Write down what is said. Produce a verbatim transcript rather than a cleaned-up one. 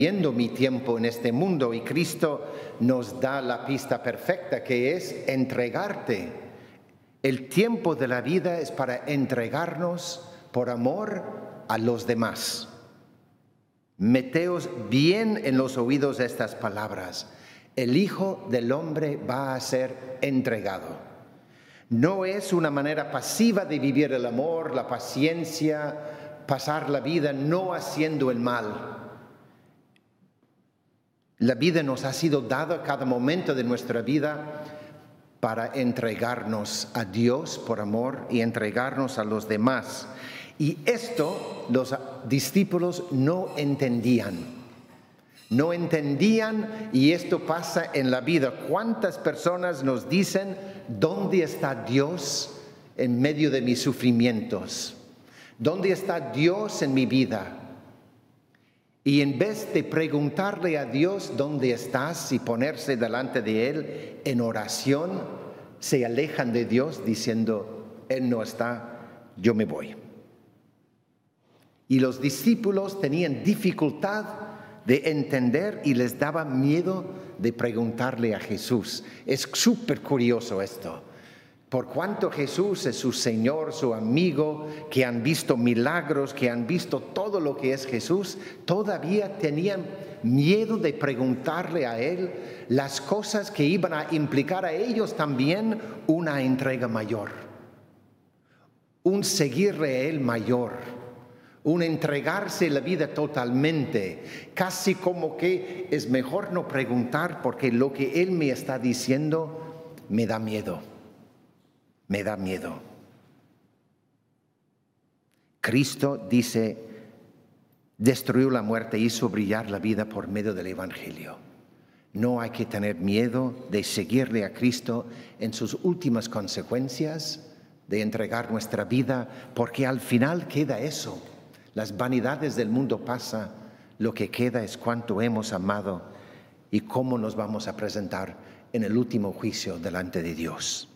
viviendo mi tiempo en este mundo, y Cristo nos da la pista perfecta, que es entregarte. El tiempo de la vida es para entregarnos por amor a los demás. Meteos bien en los oídos estas palabras. El Hijo del Hombre va a ser entregado. No es una manera pasiva de vivir el amor, la paciencia, pasar la vida no haciendo el mal. La vida nos ha sido dada cada momento de nuestra vida para entregarnos a Dios por amor y entregarnos a los demás. Y esto los discípulos no entendían. No entendían, y esto pasa en la vida. ¿Cuántas personas nos dicen, ¿dónde está Dios en medio de mis sufrimientos? ¿Dónde está Dios en mi vida? Y en vez de preguntarle a Dios dónde estás y ponerse delante de Él en oración, se alejan de Dios diciendo, Él no está, yo me voy. Y los discípulos tenían dificultad de entender y les daba miedo de preguntarle a Jesús. Es súper curioso esto. Por cuanto Jesús es su Señor, su amigo, que han visto milagros, que han visto todo lo que es Jesús, todavía tenían miedo de preguntarle a Él las cosas que iban a implicar a ellos también una entrega mayor, un seguirle a Él mayor, un entregarse la vida totalmente, casi como que es mejor no preguntar porque lo que Él me está diciendo me da miedo. Me da miedo. Cristo dice, destruyó la muerte, hizo brillar la vida por medio del Evangelio. No hay que tener miedo de seguirle a Cristo en sus últimas consecuencias, de entregar nuestra vida, porque al final queda eso. Las vanidades del mundo pasan, lo que queda es cuánto hemos amado y cómo nos vamos a presentar en el último juicio delante de Dios.